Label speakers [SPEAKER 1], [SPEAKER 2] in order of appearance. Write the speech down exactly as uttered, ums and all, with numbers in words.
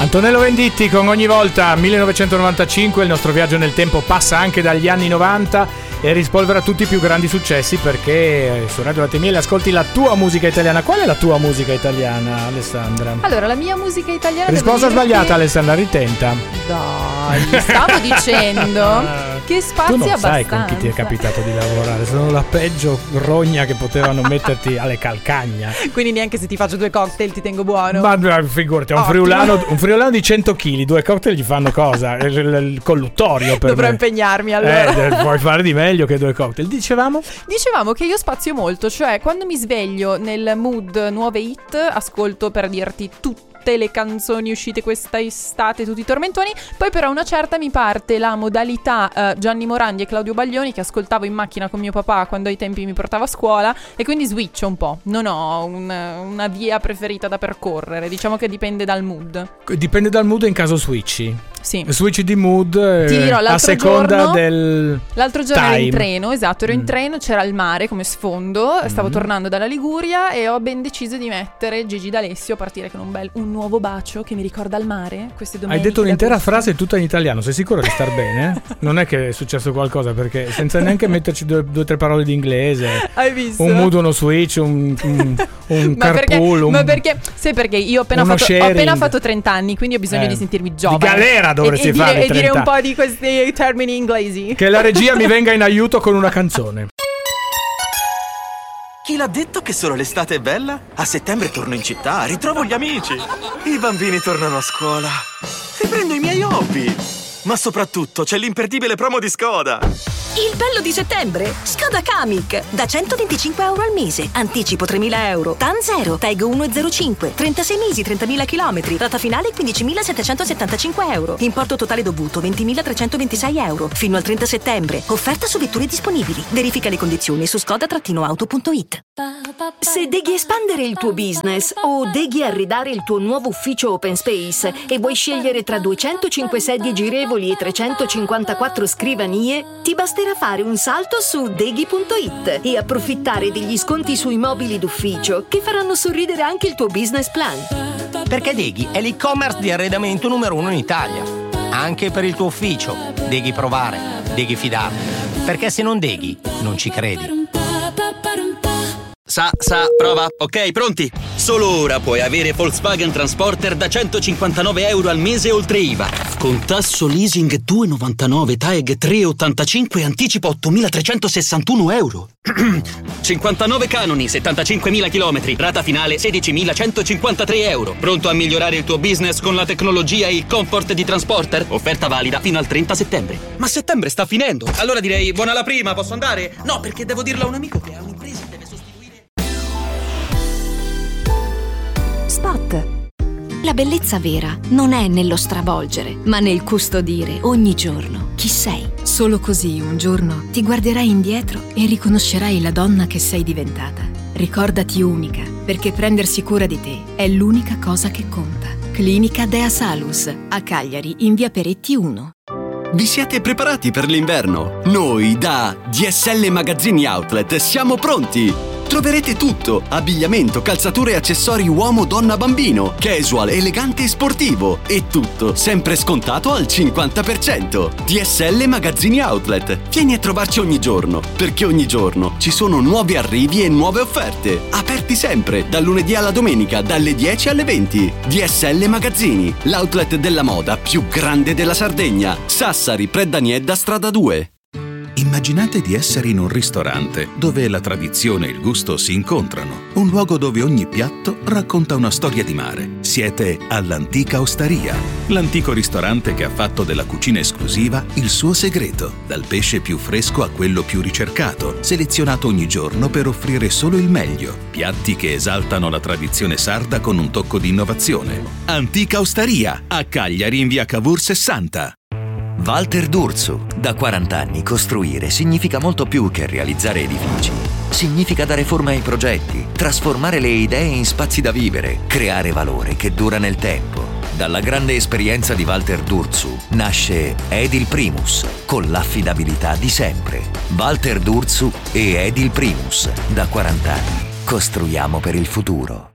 [SPEAKER 1] Antonello Venditti con Ogni volta millenovecentonovantacinque. Il nostro viaggio nel tempo passa anche dagli anni novanta e rispolvera tutti i più grandi successi, perché su Radio Latte Miele ascolti la tua musica italiana. Qual è la tua musica italiana, Alessandra?
[SPEAKER 2] Allora, la mia musica italiana...
[SPEAKER 1] Risposta sbagliata,
[SPEAKER 2] che...
[SPEAKER 1] Alessandra, ritenta.
[SPEAKER 2] Dai, stavo dicendo che spazi
[SPEAKER 1] tu non
[SPEAKER 2] abbastanza.
[SPEAKER 1] sai con chi ti è capitato di lavorare. Sono la peggio rogna che potevano metterti alle calcagna.
[SPEAKER 2] Quindi neanche se ti faccio due cocktail ti tengo buono.
[SPEAKER 1] Ma figurati, un friulano, un friulano di cento chili, due cocktail gli fanno cosa? Il, il colluttorio per
[SPEAKER 2] Dovrò
[SPEAKER 1] me.
[SPEAKER 2] impegnarmi allora.
[SPEAKER 1] Eh, puoi fare di meglio che due cocktail. Dicevamo?
[SPEAKER 2] Dicevamo che io spazio molto, cioè quando mi sveglio nel mood nuove hit, ascolto, per dirti, tutte le canzoni uscite questa estate, tutti i tormentoni. Poi però a una certa mi parte la modalità uh, Gianni Morandi e Claudio Baglioni, che ascoltavo in macchina con mio papà quando ai tempi mi portava a scuola, e quindi switcho un po'. Non ho un, una via preferita da percorrere, diciamo che dipende dal mood.
[SPEAKER 1] Dipende dal mood in caso switchi.
[SPEAKER 2] Sì.
[SPEAKER 1] Switch di mood
[SPEAKER 2] Ti dirò,
[SPEAKER 1] a seconda
[SPEAKER 2] giorno,
[SPEAKER 1] del
[SPEAKER 2] L'altro giorno
[SPEAKER 1] time.
[SPEAKER 2] ero in treno, esatto, ero in
[SPEAKER 1] Mm.
[SPEAKER 2] treno, c'era il mare come sfondo, stavo
[SPEAKER 1] Mm.
[SPEAKER 2] tornando dalla Liguria e ho ben deciso di mettere Gigi D'Alessio, a partire con un bel un nuovo bacio che mi ricorda il mare. Queste domeniche
[SPEAKER 1] Hai detto un'intera
[SPEAKER 2] d'agosto.
[SPEAKER 1] frase tutta in italiano, sei sicuro di star bene? Non è che è successo qualcosa, perché senza neanche metterci due o tre parole di inglese.
[SPEAKER 2] Hai visto?
[SPEAKER 1] Un mood, uno switch, un, un, un
[SPEAKER 2] ma perché,
[SPEAKER 1] carpool, un...
[SPEAKER 2] ma perché sai perché io ho appena,
[SPEAKER 1] uno
[SPEAKER 2] fatto, ho
[SPEAKER 1] sharing.
[SPEAKER 2] appena fatto trenta anni, quindi ho bisogno
[SPEAKER 1] Eh.
[SPEAKER 2] di sentirmi
[SPEAKER 1] Di
[SPEAKER 2] giovane.
[SPEAKER 1] galera dovresti
[SPEAKER 2] e, e
[SPEAKER 1] fare
[SPEAKER 2] dire, e dire un
[SPEAKER 1] trenta.
[SPEAKER 2] po' di questi termini inglesi.
[SPEAKER 1] Che la regia mi venga in aiuto con una canzone.
[SPEAKER 3] Chi l'ha detto che solo l'estate è bella? A settembre torno in città, ritrovo gli amici. I bambini tornano a scuola. E prendo i miei hobby. Ma soprattutto c'è l'imperdibile promo di Skoda.
[SPEAKER 4] Il bello di settembre? Skoda Kamiq. Da centoventicinque euro al mese. Anticipo tremila euro. T A N zero. Tag uno virgola zero cinque. trentasei mesi, trentamila chilometri. Rata finale quindicimilasettecentosettantacinque euro. Importo totale dovuto ventimilatrecentoventisei euro. Fino al trenta settembre. Offerta su vetture disponibili. Verifica le condizioni su skoda auto punto it. Se deghi espandere il tuo business o deghi arredare il tuo nuovo ufficio open space e vuoi scegliere tra duecentocinque sedie girevoli e trecentocinquantaquattro scrivanie, ti basterà fare un salto su deghi punto it e approfittare degli sconti sui mobili d'ufficio che faranno sorridere anche il tuo business plan.
[SPEAKER 5] Perché Deghi è l'e-commerce di arredamento numero uno in Italia. Anche per il tuo ufficio. Deghi provare, Deghi fidarti. Perché se non Deghi, non ci credi.
[SPEAKER 6] Sa, sa, prova. Ok, pronti? Solo ora puoi avere Volkswagen Transporter da centocinquantanove euro al mese oltre I V A. Con tasso leasing due virgola novantanove, Tag tre virgola ottantacinque e anticipo ottomilatrecentosessantuno euro. cinquantanove canoni, settantacinquemila chilometri, rata finale sedicimilacentocinquantatré euro. Pronto a migliorare il tuo business con la tecnologia e il comfort di Transporter? Offerta valida fino al trenta settembre. Ma settembre sta finendo. Allora direi buona la prima, posso andare? No, perché devo dirlo a un amico che ha un'impresa e deve sostituire.
[SPEAKER 7] Spot. La bellezza vera non è nello stravolgere, ma nel custodire ogni giorno chi sei. Solo così un giorno ti guarderai indietro e riconoscerai la donna che sei diventata. Ricordati unica, perché prendersi cura di te è l'unica cosa che conta. Clinica Dea Salus, a Cagliari, in via Peretti uno.
[SPEAKER 8] Vi siete preparati per l'inverno? Noi da D S L Magazzini Outlet siamo pronti! Troverete tutto: abbigliamento, calzature e accessori uomo, donna, bambino, casual, elegante e sportivo. E tutto sempre scontato al cinquanta per cento. D S L Magazzini Outlet. Vieni a trovarci ogni giorno, perché ogni giorno ci sono nuovi arrivi e nuove offerte. Aperti sempre, dal lunedì alla domenica, dalle dieci alle venti. D S L Magazzini, l'outlet della moda più grande della Sardegna. Sassari, Preddaniedda, strada due.
[SPEAKER 9] Immaginate di essere in un ristorante dove la tradizione e il gusto si incontrano. Un luogo dove ogni piatto racconta una storia di mare. Siete all'Antica Osteria, l'antico ristorante che ha fatto della cucina esclusiva il suo segreto. Dal pesce più fresco a quello più ricercato, selezionato ogni giorno per offrire solo il meglio. Piatti che esaltano la tradizione sarda con un tocco di innovazione. Antica Osteria, a Cagliari in via Cavour sessanta.
[SPEAKER 10] Walter D'Urso. Da quaranta anni costruire significa molto più che realizzare edifici. Significa dare forma ai progetti, trasformare le idee in spazi da vivere, creare valore che dura nel tempo. Dalla grande esperienza di Walter D'Urso nasce Edil Primus, con l'affidabilità di sempre. Walter D'Urso e Edil Primus. Da quaranta anni costruiamo per il futuro.